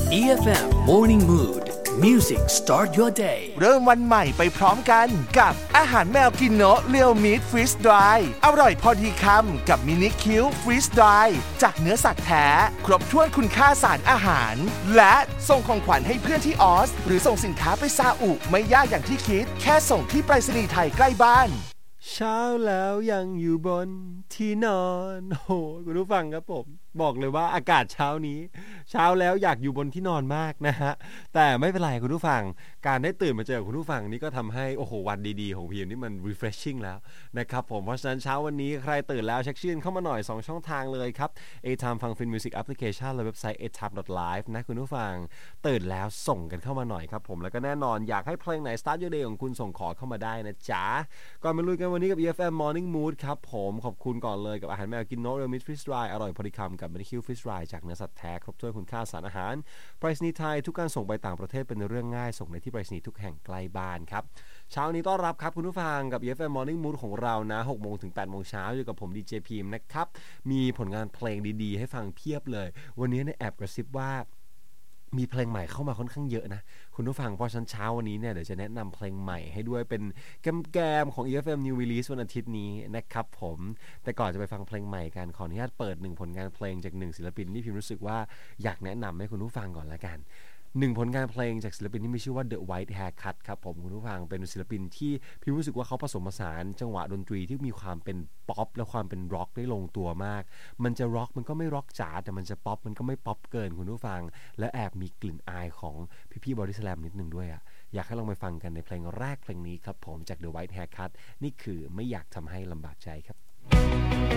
EFM Morning Mood Music Start Your Day เริ่มวันใหม่ไปพร้อมกันกับอาหารแมวกินโนะเรียวมิตฟรีสดรายอร่อยพอดีคำกับมินิคิวฟรีสดรายจากเนื้อสัตว์แท้ครบถ้วนคุณค่าสารอาหารและส่งของขวัญให้เพื่อนที่ออสหรือส่งสินค้าไปซาอุไม่ยากอย่างที่คิดแค่ส่งที่ไปรษณีย์ไทยใกล้บ้านเช้าแล้วยังอยู่บนที่นอนโอ้คุณผู้ฟังครับผมบอกเลยว่าอากาศเช้านี้เช้าแล้วอยากอยู่บนที่นอนมากนะฮะแต่ไม่เป็นไรคุณผู้ฟังการได้ตื่นมาเจอคุณผู้ฟังนี่ก็ทำให้โอ้โหวันดีๆของพีมนี่มัน refreshing แล้วนะครับผมเพราะฉะนั้นเช้าวันนี้ใครตื่นแล้วเช็คชื่นเข้ามาหน่อย2ช่องทางเลยครับ A-Time ฟังฟินมิวสิกแอปพลิเคชันและเว็บไซต์ a-time.live นะคุณผู้ฟังตื่นแล้วส่งกันเข้ามาหน่อยครับผมแล้วก็แน่นอนอยากให้เพลงไหน start your day ของคุณส่งขอเข้ามาได้นะจ๊ะก่อนมาลุยกันวันนี้กับ EFM Morning Mood ครับผมขอบคุณก่อนเลยกับอาหารแมวกินโนเรียลมิตฟรีสดรายอร่อยพอดีคำกับมินิคิวฟรีสดรายจากเนื้อสัตว์แท้ครบถ้วนคุณค่าสารอาหารไปรษณีย์ไทยทุกการส่งไปต่างประเทศเป็นเรื่องง่ายส่งในที่ไปรษณีย์ทุกแห่งใกล้บ้านครับเช้านี้ต้อนรับครับคุณผู้ฟังกับ EFM Morning Mood ของเรานะ 6 โมงถึง 8 โมงเช้าอยู่กับผมดีเจพีมนะครับมีผลงานเพลงดีๆให้ฟังเพียบเลยวันนี้เนี่ยแอบกระซิบว่ามีเพลงใหม่เข้ามาค่อนข้างเยอะนะคุณผู้ฟังเพราะฉะนั้นเช้าวันนี้เนี่ยเดี๋ยวจะแนะนำเพลงใหม่ให้ด้วยเป็นแกมของ EFM New Release วันอาทิตย์นี้นะครับผมแต่ก่อนจะไปฟังเพลงใหม่กันขออนุญาตเปิด1ผลงานเพลงจาก1ศิลปินที่พิมรู้สึกว่าอยากแนะนำให้คุณผู้ฟังก่อนละกัน1ผลงานเพลงจากศิลปินที่มีชื่อว่า The White Haircut ครับผมคุณผู้ฟังเป็นศิลปินที่พิมรู้สึกว่าเขาผสมผสานจังหวะดนตรีที่มีความเป็นป๊อปและความเป็นร็อกได้ลงตัวมากมันจะร็อกมันก็ไม่ร็อกจ๋าแต่มันจะป๊อปมันก็ไม่ป๊อปเกินคุณผู้ฟังและแอบมีกลิ่นอายของพี่บอดี้สแลมนิดนึงด้วยอ่ะอยากให้ลองไปฟังกันในเพลงแรกเพลงนี้ครับผมจาก The White Haircut นี่คือไม่อยากทำให้ลำบากใจครับ